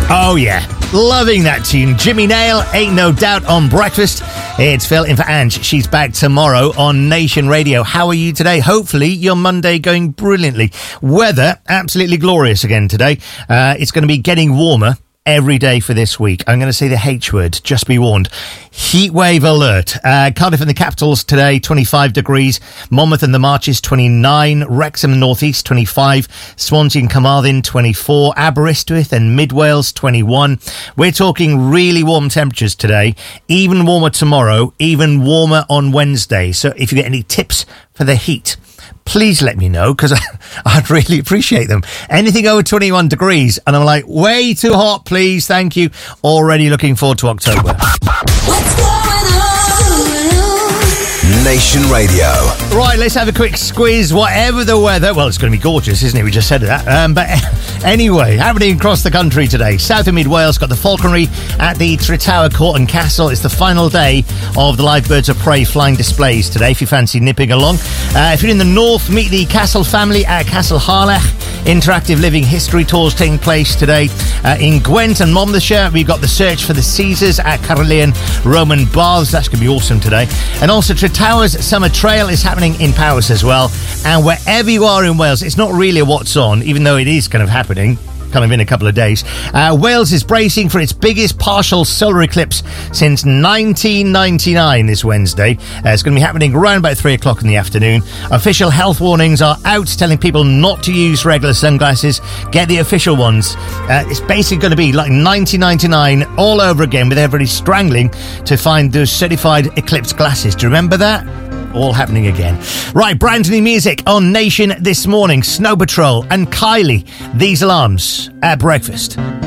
Oh, yeah. Loving that tune. Jimmy Nail, Ain't No Doubt on Breakfast. It's Phil in for Ange. She's back tomorrow on Nation Radio. How are you today? Hopefully your Monday going brilliantly. Weather, absolutely glorious again today. It's going to be getting warmer every day for this week. I'm going to say the H word, just be warned. Heat wave alert. Cardiff and the capitals today, 25 degrees. Monmouth and the Marches, 29. Wrexham and North East, 25. Swansea and Carmarthen, 24. Aberystwyth and Mid Wales, 21. We're talking really warm temperatures today. Even warmer tomorrow, even warmer on Wednesday. So if you get any tips for the heat, please let me know, because I'd really appreciate them. Anything over 21 degrees, and I'm like, way too hot, please, thank you. Already looking forward to October. What's going on? Nation Radio. Right, let's have a quick squiz. Whatever the weather, well, it's going to be gorgeous, isn't it? We just said that. But anyway, happening across the country today. South of Mid Wales got the falconry at the Tretower Court and Castle. It's the final day of the live birds of prey flying displays today, if you fancy nipping along. If you're in the north, meet the Castle family at Castle Harlech. Interactive living history tours taking place today. In Gwent and Monmouthshire, we've got the search for the Caesars at Carolean Roman Baths. That's going to be awesome today. And also Tretower's Summer Trail is happening in Powys as well. And wherever you are in Wales, it's not really a what's on, even though it is kind of happening. Kind of in a couple of days. Wales is bracing for its biggest partial solar eclipse since 1999 this Wednesday. It's going to be happening around about 3 o'clock in the afternoon. Official health warnings are out, telling people not to use regular sunglasses. Get the official ones. It's basically going to be like 1999 all over again, with everybody strangling to find those certified eclipse glasses. Do you remember that? All happening again. Right, brand new music on Nation this morning. Snow Patrol and Kylie. These Alarms at breakfast.